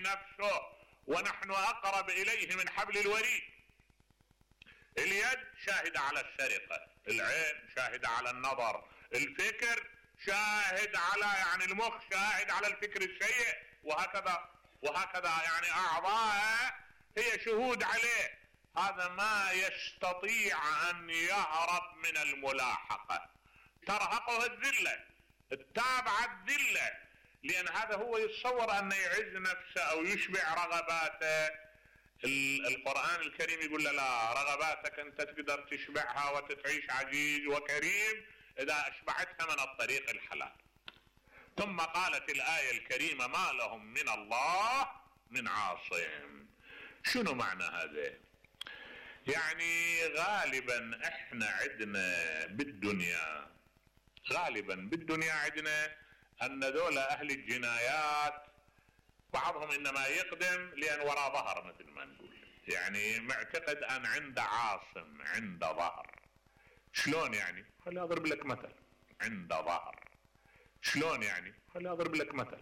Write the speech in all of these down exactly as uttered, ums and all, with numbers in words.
نفسه ونحن اقرب اليه من حبل الوريد. اليد شاهدة على السرقة، العين شاهدة على النظر، الفكر شاهد على يعني المخ شاهد على الفكر السيء، وهكذا وهكذا يعني اعضاء هي شهود عليه. هذا ما يستطيع ان يهرب من الملاحقة، ترهقه الذلة، التابعة الذلة، لان هذا هو يتصور ان يعز نفسه او يشبع رغباته. القرآن الكريم يقول له لا، رغباتك انت تقدر تشبعها وتتعيش عزيز وكريم اذا اشبعتها من الطريق الحلال. ثم قالت الآية الكريمة ما لهم من الله من عاصم. شنو معنى هذا؟ يعني غالبا احنا عندنا بالدنيا غالبا بالدنيا عندنا ان ذولا اهل الجنايات بعضهم انما يقدم لان وراء ظهر مثل ما نقول، يعني معتقد ان عنده عاصم عنده ظهر. شلون يعني؟ خلي اضرب لك مثل. عنده ظهر شلون يعني؟ خلي اضرب لك مثل.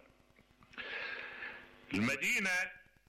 المدينة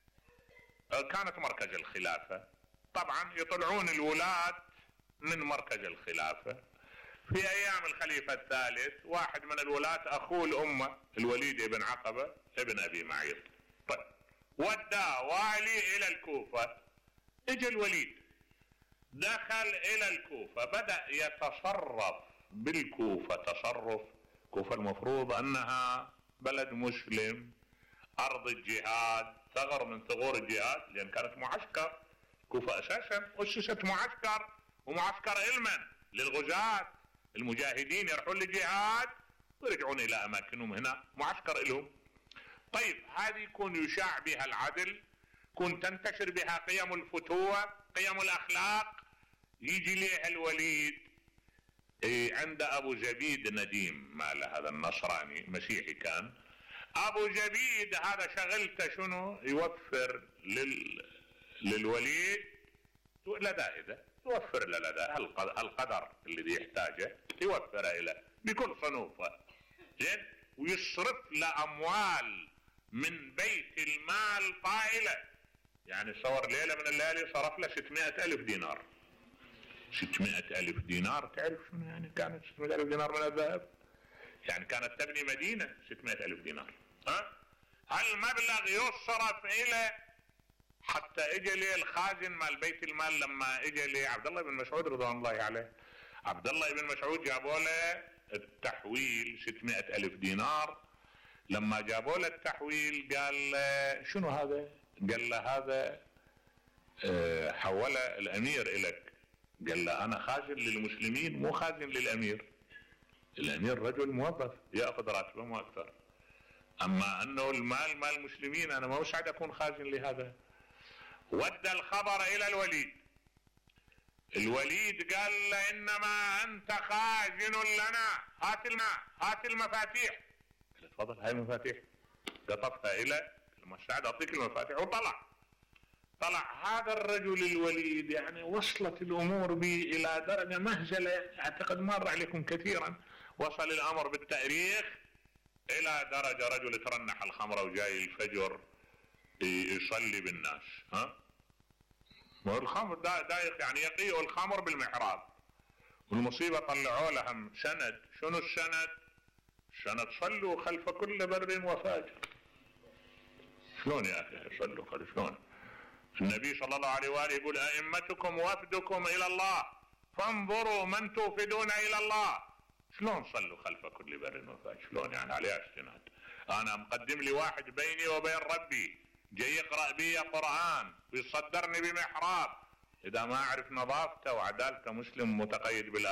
كانت مركز الخلافة، طبعا يطلعون الولاة من مركز الخلافة. في ايام الخليفة الثالث واحد من الولاة اخوه الامة الوليد ابن عقبة ابن ابي معيط، طيب وداه والي الى الكوفة. اجى الوليد دخل الى الكوفة، بدأ يتصرف بالكوفة تصرف. كوفة المفروض انها بلد مسلم، ارض الجهاد، ثغر من ثغور الجهاد، لان كانت معسكر. كوفة اساسا اسست معسكر، ومعسكر علما للغزاة المجاهدين يروحون للجهاد ويرجعون الى اماكنهم، هنا معسكر لهم. طيب هذه يكون يشاع بها العدل، يكون تنتشر بها قيم الفتوة، قيم الاخلاق. يجي ليها الوليد إيه عند ابو زبيد نديم ماله، هذا النصراني مسيحي كان. ابو زبيد هذا شغلته شنو؟ يوفر لل... للوليد لدائده، يوفر له لدى القدر الذي يحتاجه يوفره له بكل صنوفه، زين، ويصرف له اموال من بيت المال طائله. يعني صور ليله من الليالي صرف له ستمائة الف دينار. ستمائة الف دينار تعرف شنو يعني؟ كانت ستمائة الف دينار من الذهب، يعني كانت تبني مدينه ستمائة الف دينار. ها هالمبلغ يصرف الى حتى اجى لي الخازن مال بيت المال. لما اجى لي عبد الله بن مسعود رضوان الله عليه، عبد الله بن مسعود جابوا له التحويل ستمائة الف دينار. لما جابوا له التحويل قال له شنو هذا؟ قال له هذا اه حول الامير الك. قال له انا خازن للمسلمين مو خازن للامير. الامير رجل موظف ياخذ راتبه مو اكثر، اما انه المال مال المسلمين انا ما مساعد اكون خازن لهذا. ودى الخبر الى الوليد. الوليد قال له انما انت خازن لنا، هات الماء هات المفاتيح. قال تفضل هاي المفاتيح. قطفها الى المساعد اعطيك المفاتيح وطلع. طلع هذا الرجل الوليد، يعني وصلت الامور به الى درجة مهزلة اعتقد مر عليكم كثيرا. وصل الامر بالتاريخ الى درجة رجل ترنح الخمرة وجاي الفجر يصلي بالناس. ها والخمر دا دايق يعني يقيء الخمر بالمحراب. والمصيبة طلعوا لهم سند. شنو السند؟ سند صلوا خلف كل بر وفاجر. شلون يا اخي صلوا خلف؟ شلون؟ النبي صلى الله عليه وآله يقول ائمتكم وفدكم الى الله فانظروا من توفدون الى الله. شلون صلوا خلف كل بر وفاجر؟ شلون يعني عليها استناد؟ انا مقدم لي واحد بيني وبين ربي جاي يقرأ بي قرآن ويصدرني بمحراب، اذا ما اعرف نظافته وعدالته مسلم متقيد بالآخر.